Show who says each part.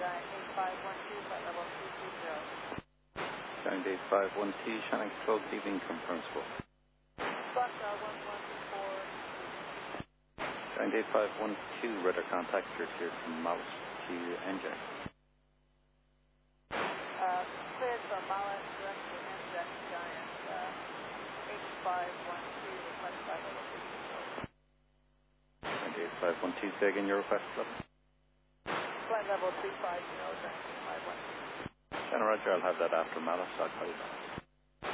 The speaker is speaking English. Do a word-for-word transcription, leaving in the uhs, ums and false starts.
Speaker 1: eight five one two, flight level three two zero.
Speaker 2: Sound eight five one two, Shannon Control, good evening, confirm score.
Speaker 1: Squawk uh, one one four.
Speaker 2: Sound eight five one two, radar contact, you're cleared from Mallet to N J.
Speaker 1: Uh, cleared from Mallet, direct to N J, Giant, uh, eight five one two, request flight level three two zero.
Speaker 2: Sound eight five one two, say again your request level.
Speaker 1: Flight level three five zero, direct to five one two.
Speaker 2: Shannon Roger, I'll have that after Mallet, so I'll call you back.